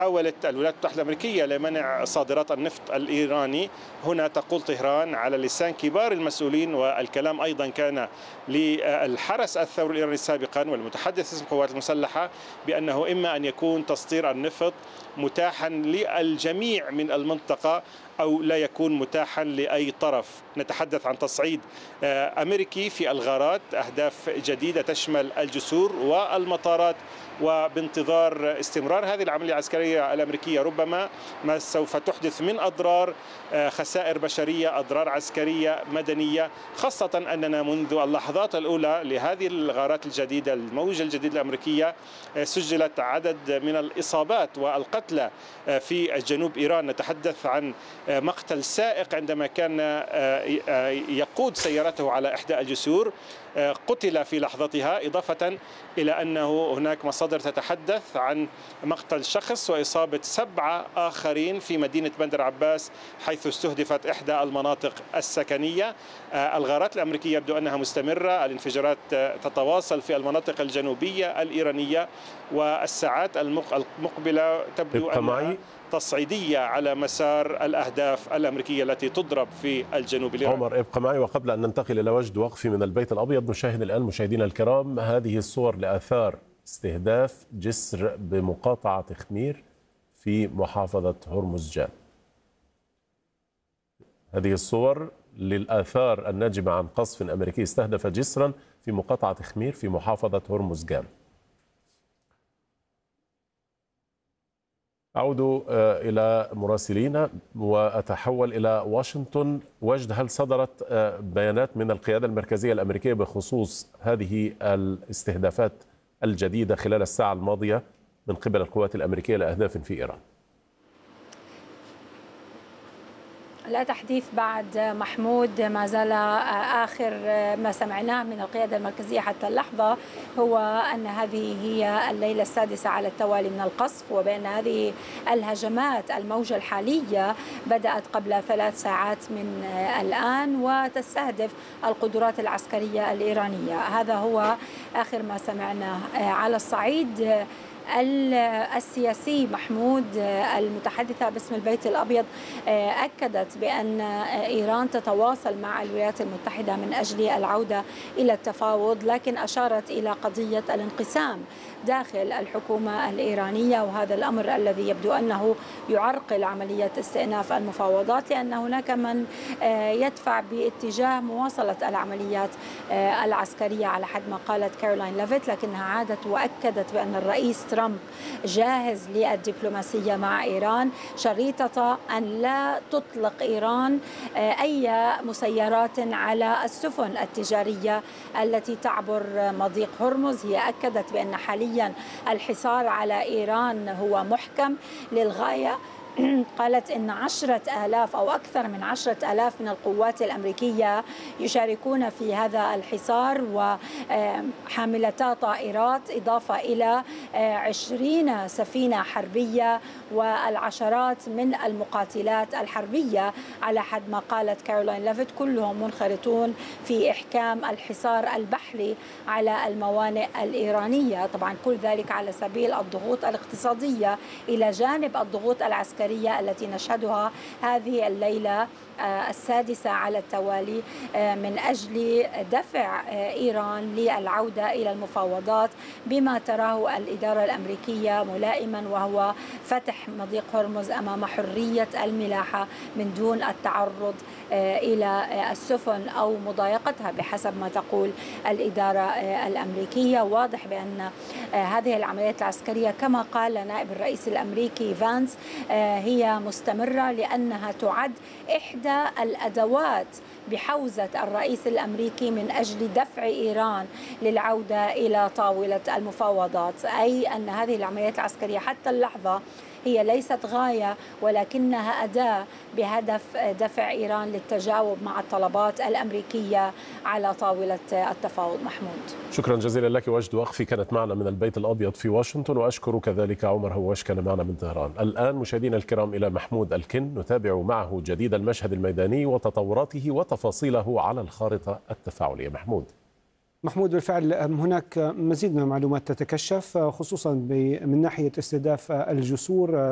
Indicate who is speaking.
Speaker 1: حاولت الولايات المتحدة الأمريكية لمنع صادرات النفط الإيراني. هنا تقول طهران على لسان كبار المسؤولين، والكلام أيضا كان للحرس الثوري الإيراني سابقا والمتحدث باسم القوات المسلحة، بأنه إما أن يكون تصدير النفط متاحا للجميع من المنطقة أو لا يكون متاحا لأي طرف. نتحدث عن تصعيد أمريكي في الغارات، أهداف جديدة تشمل الجسور والمطارات، وبانتظار استمرار هذه العملية العسكرية الأمريكية ربما ما سوف تحدث من أضرار، خسائر بشرية، أضرار عسكرية مدنية، خاصة أننا منذ اللحظات الأولى لهذه الغارات الجديدة، الموجة الجديدة الأمريكية، سجلت عدد من الإصابات والقتلى في جنوب إيران. نتحدث عن مقتل سائق عندما كان يقود سيارته على إحدى الجسور، قتل في لحظتها، إضافة إلى أنه هناك مصادر تتحدث عن مقتل شخص وإصابة 7 آخرين في مدينة بندر عباس، حيث استهدفت إحدى المناطق السكنية. الغارات الأمريكية يبدو أنها مستمرة، الانفجارات تتواصل في المناطق الجنوبية الإيرانية، والساعات المقبلة تبدو أنها تصعيدية على مسار الأهداف الأمريكية التي تضرب في الجنوب الإيراني.
Speaker 2: عمر ابقى معي، وقبل أن ننتقل إلى وجد وقفي من البيت الأبيض نشاهد الآن مشاهدينا الكرام هذه الصور لآثار استهداف جسر بمقاطعة خمير في محافظة هرمزجان. هذه الصور للآثار الناجمة عن قصف أمريكي استهدف جسرا في مقاطعة خمير في محافظة هرمزجان. أعود إلى مراسلينا وأتحول إلى واشنطن. وجد، هل صدرت بيانات من القيادة المركزية الأمريكية بخصوص هذه الاستهدافات الجديدة خلال الساعة الماضية من قبل القوات الأمريكية لأهداف في إيران؟
Speaker 3: لا تحديث بعد محمود. ما زال آخر ما سمعناه من القيادة المركزية حتى اللحظة هو أن هذه هي الليلة السادسة على التوالي من القصف، وبأن هذه الهجمات الموجة الحالية بدأت قبل 3 ساعات من الآن وتستهدف القدرات العسكرية الإيرانية. هذا هو آخر ما سمعناه. على الصعيد السياسي محمود، المتحدثة باسم البيت الأبيض أكدت بأن إيران تتواصل مع الولايات المتحدة من أجل العودة إلى التفاوض، لكن أشارت إلى قضية الانقسام داخل الحكومة الإيرانية، وهذا الأمر الذي يبدو أنه يعرقل عملية استئناف المفاوضات، لأن هناك من يدفع باتجاه مواصلة العمليات العسكرية على حد ما قالت كارولين ليفيت، لكنها عادت وأكدت بأن الرئيس ترامب جاهز للدبلوماسية مع إيران، شريطة أن لا تطلق إيران أي مسيرات على السفن التجارية التي تعبر مضيق هرمز. هي أكدت بأن حاليا الحصار على إيران هو محكم للغاية. قالت إن 10,000 أو أكثر من 10,000 من القوات الأمريكية يشاركون في هذا الحصار، وحاملتا طائرات، إضافة إلى 20 سفينة حربية والعشرات من المقاتلات الحربية على حد ما قالت كارولين ليفيت، كلهم منخرطون في إحكام الحصار البحري على الموانئ الإيرانية. طبعا كل ذلك على سبيل الضغوط الاقتصادية إلى جانب الضغوط العسكرية التي نشهدها هذه الليلة السادسة على التوالي من أجل دفع إيران للعودة إلى المفاوضات بما تراه الإدارة الأمريكية ملائما، وهو فتح مضيق هرمز أمام حرية الملاحة من دون التعرض إلى السفن أو مضايقتها بحسب ما تقول الإدارة الأمريكية. واضح بأن هذه العمليات العسكرية كما قال نائب الرئيس الأمريكي فانس هي مستمرة، لأنها تعد إحدى الأدوات بحوزة الرئيس الأمريكي من أجل دفع إيران للعودة إلى طاولة المفاوضات، أي أن هذه العمليات العسكرية حتى اللحظة هي ليست غاية ولكنها أداة بهدف دفع إيران للتجاوب مع الطلبات الأمريكية على طاولة التفاوض. محمود،
Speaker 2: شكرا جزيلا لك. وجد وقفي كانت معنا من البيت الأبيض في واشنطن، وأشكر كذلك عمر هواش كان معنا من طهران. الآن مشاهدينا الكرام إلى محمود الكن نتابع معه جديد المشهد الميداني وتطوراته وتفاصيله على الخارطة التفاعلية. محمود،
Speaker 4: بالفعل هناك مزيد من المعلومات تتكشف، خصوصا من ناحية استهداف الجسور